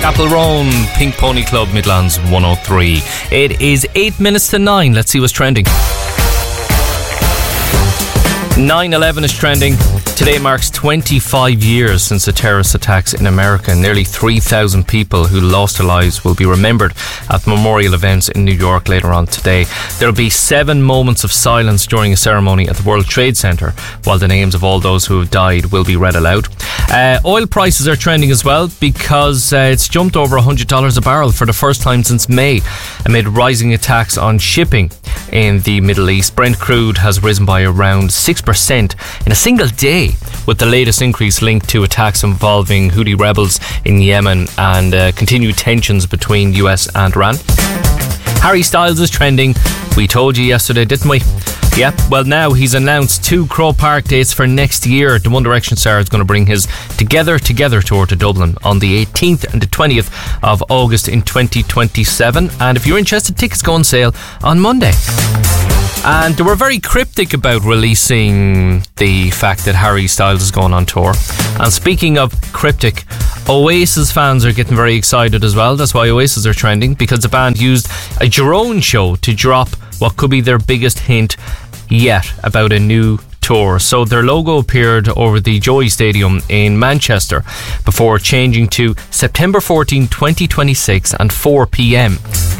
Capel Roan, Pink Pony Club, Midlands 103. It is 8 minutes to 9. Let's see what's trending. 9/11 is trending. Today marks 25 years since the terrorist attacks in America. Nearly 3,000 people who lost their lives will be remembered at memorial events in New York later on today. There will be 7 moments of silence during a ceremony at the World Trade Center, while the names of all those who have died will be read aloud. Oil prices are trending as well because it's jumped over $100 a barrel for the first time since May amid rising attacks on shipping in the Middle East. Brent crude has risen by around 6% in a single day, with the latest increase linked to attacks involving Houthi rebels in Yemen and continued tensions between US and Iran. Harry Styles is trending. We told you yesterday, didn't we? Yep, well now he's announced 2 Croke Park dates for next year. The One Direction star is going to bring his Together tour to Dublin on the 18th and the 20th of August in 2027. And if you're interested, tickets go on sale on Monday. And they were very cryptic about releasing the fact that Harry Styles is going on tour. And speaking of cryptic, Oasis fans are getting very excited as well. That's why Oasis are trending, because the band used a drone show to drop what could be their biggest hint yet about a new tour. So their logo appeared over the Joy Stadium in Manchester before changing to September 14, 2026 and 4pm.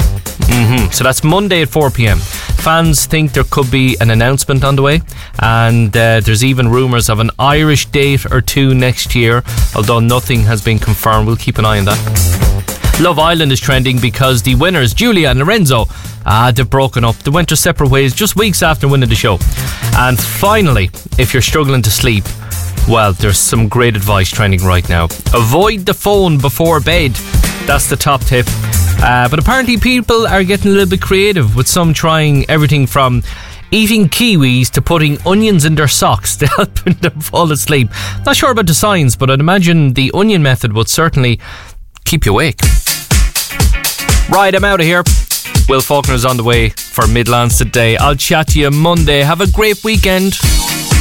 So that's Monday at 4pm. Fans think there could be an announcement on the way, and there's even rumours of an Irish date or 2 next year, although nothing has been confirmed. We'll keep an eye on that. Love Island is trending because the winners, Julia and Lorenzo, they've broken up. They went their separate ways just weeks after winning the show. And finally, if you're struggling to sleep, well, there's some great advice trending right now. Avoid the phone before bed. That's the top tip. But apparently people are getting a little bit creative, with some trying everything from eating kiwis to putting onions in their socks to help them fall asleep. Not sure about the science, but I'd imagine the onion method would certainly keep you awake. Right, I'm out of here. Will Faulkner's on the way for Midlands today. I'll chat to you Monday. Have a great weekend.